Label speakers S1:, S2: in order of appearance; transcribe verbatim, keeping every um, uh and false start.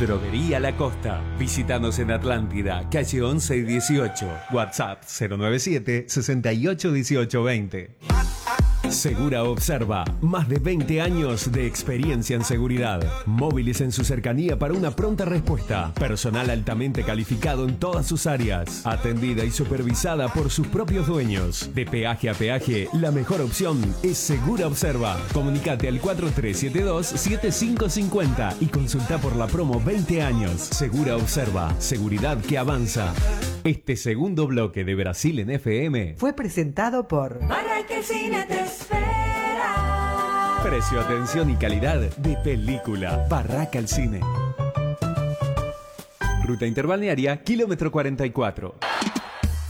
S1: Droguería La Costa. Visítanos en Atlántida, calle once y dieciocho. WhatsApp cero nueve siete, sesenta y ocho, dieciocho, veinte. Segura Observa, más de veinte años de experiencia en seguridad. Móviles en su cercanía para una pronta respuesta. Personal altamente calificado en todas sus áreas. Atendida y supervisada por sus propios dueños. De peaje a peaje, la mejor opción es Segura Observa. Comunicate al cuatro tres siete dos, siete cinco cinco cero y consulta por la promo veinte años. Segura Observa, seguridad que avanza. Este segundo bloque de Brasil en F M
S2: fue presentado por
S3: Barraca el Cine te espera.
S1: Precio, atención y calidad de película. Barraca el Cine. Ruta interbalnearia, kilómetro cuarenta y cuatro.